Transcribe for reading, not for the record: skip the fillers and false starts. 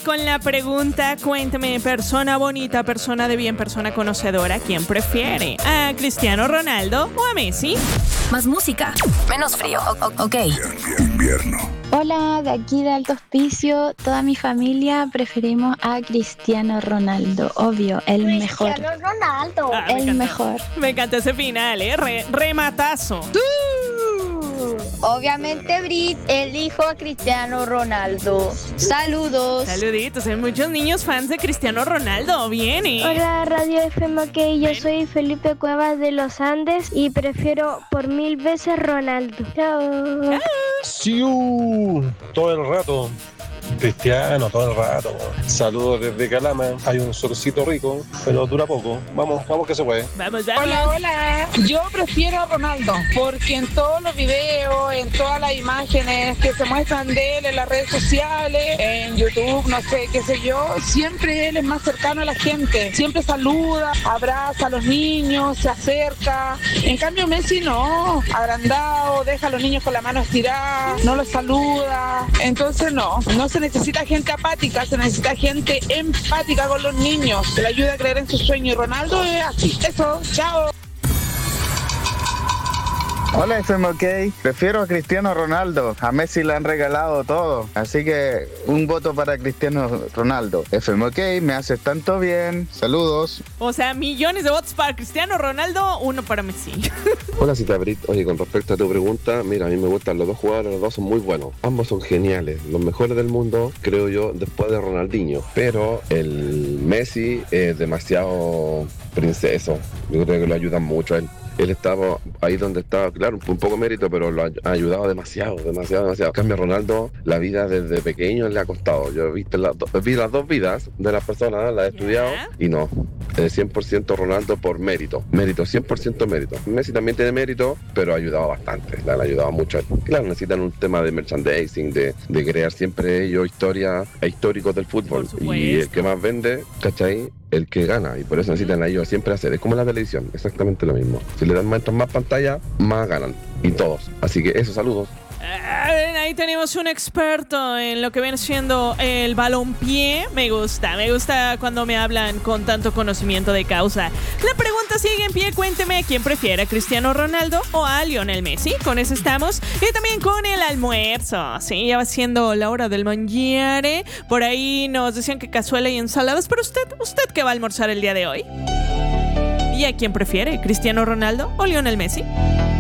con la pregunta, cuéntame, persona bonita, persona de bien, persona conocedora, ¿quién prefiere? ¿A Cristiano Ronaldo o a Messi? Más música, menos frío, ok. Invierno. Hola, de aquí de Alto Hospicio, toda mi familia preferimos a Cristiano Ronaldo, obvio, el mejor. Cristiano Ronaldo. El mejor. Me encanta ese final, rematazo. Obviamente, Brit, elijo a Cristiano Ronaldo. Saludos. Saluditos, hay muchos niños fans de Cristiano Ronaldo, viene. Hola, Radio FM, yo soy Felipe Cuevas de los Andes y prefiero por 1000 veces Ronaldo. Chao. ¡Siu! Todo el rato. Cristiano, todo el rato. Saludos desde Calama. Hay un solcito rico, pero dura poco. Vamos que se puede. Vamos. Hola. Yo prefiero a Ronaldo porque en todos los videos, en todas las imágenes que se muestran de él en las redes sociales, en YouTube, no sé, qué sé yo, siempre él es más cercano a la gente. Siempre saluda, abraza a los niños, se acerca. En cambio Messi no, agrandado, deja a los niños con la mano estirada, no los saluda. Entonces no se necesita gente apática, se necesita gente empática con los niños, que le ayude a creer en sus sueños. Y Ronaldo es así. Eso, chao. Hola FMK, prefiero a Cristiano Ronaldo, a Messi le han regalado todo, así que un voto para Cristiano Ronaldo. FMK, me haces tanto bien, saludos. O sea, millones de votos para Cristiano Ronaldo, uno para Messi. Hola Cita Brit, oye, con respecto a tu pregunta, mira, a mí me gustan los dos jugadores, los dos son muy buenos, ambos son geniales, los mejores del mundo, creo yo, después de Ronaldinho, pero el Messi es demasiado princeso, yo creo que lo ayudan mucho a él. Él estaba ahí donde estaba, claro, un poco mérito, pero lo ha ayudado demasiado. En cambio, Ronaldo, la vida desde pequeño le ha costado. Yo vi las dos vidas de las personas, las he estudiado, y no, 100% Ronaldo por mérito, 100% mérito. Messi también tiene mérito, pero ha ayudado bastante, le han ayudado mucho. Claro, necesitan un tema de merchandising, de crear siempre ellos historias históricos del fútbol. Y el que más vende, ¿cachai? El que gana, y por eso necesitan a ellos siempre hacer. Es como la televisión, exactamente lo mismo. Si le dan más pantalla, más ganan. Y todos. Así que eso, saludos. Ahí tenemos un experto en lo que viene siendo el balompié. Me gusta cuando me hablan con tanto conocimiento de causa. La pregunta sigue en pie, cuénteme quién prefiere, a Cristiano Ronaldo o a Lionel Messi. Con eso estamos. Y también con el almuerzo. Sí, ya va siendo la hora del mangiare. Por ahí nos decían que cazuela y ensaladas. Pero usted ¿qué va a almorzar el día de hoy? ¿Y a quién prefiere, Cristiano Ronaldo o Lionel Messi?